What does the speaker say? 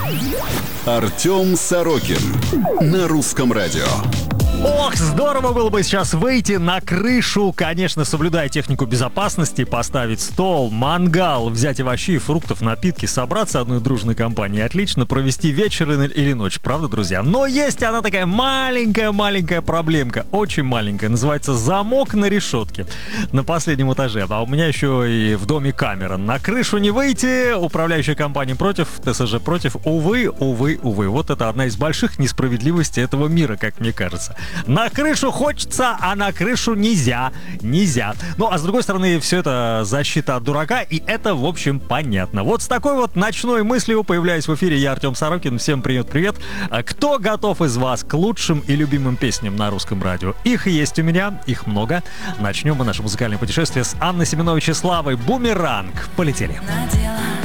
Артем Сорокин на Русском радио. Ох, здорово было бы сейчас выйти на крышу, конечно, соблюдая технику безопасности, поставить стол, мангал, взять овощи и фруктов, напитки, собраться одной дружной компанией, отлично провести вечер или ночь, правда, друзья? Но есть она такая маленькая проблемка, очень маленькая, называется замок на решетке на последнем этаже, а у меня еще и в доме камера. На крышу не выйти, управляющая компания против, ТСЖ против, увы. Вот это одна из больших несправедливостей этого мира, как мне кажется. На крышу хочется, а на крышу нельзя. Ну, а с другой стороны, все это защита от дурака, и это, в общем, понятно. Вот с такой вот ночной мыслью появляюсь в эфире я, Артем Сорокин. Всем привет. Кто готов из вас к лучшим и любимым песням на Русском радио? Их есть у меня, их много. Начнем мы наше музыкальное путешествие с Анны Семенович и Славой. «Бумеранг». Полетели. Надела